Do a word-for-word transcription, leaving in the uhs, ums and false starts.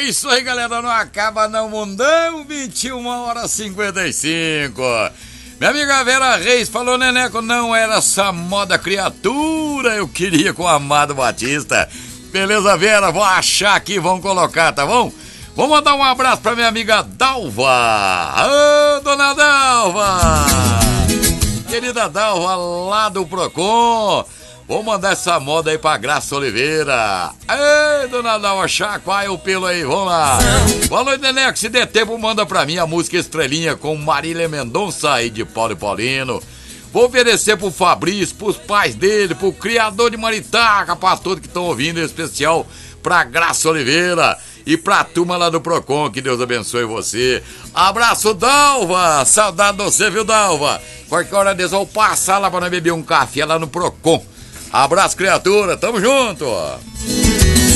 isso aí, galera, não acaba não, mundão, vinte e uma horas e cinquenta e cinco. Minha amiga Vera Reis falou, Neneco, não era essa moda criatura, eu queria com o Amado Batista. Beleza, Vera, vou achar aqui, vamos colocar, tá bom? Vou mandar um abraço pra minha amiga Dalva. Ô, dona Dalva! Querida Dalva, lá do Procon. Vou mandar essa moda aí pra Graça Oliveira. Ei, dona Dalva, chacoalha o pelo aí, vamos lá. Boa noite, Neneco, se der tempo, manda pra mim a música Estrelinha com Marília Mendonça e de Paulo e Paulino. Vou oferecer pro Fabrício, pros pais dele, pro criador de maritaca, pra todos que estão ouvindo, em especial pra Graça Oliveira e pra turma lá do Procon, que Deus abençoe você. Abraço, Dalva, saudade de você, viu, Dalva? Qualquer hora deles, vou passar lá pra nós beber um café lá no Procon. Abraço, criatura, tamo junto.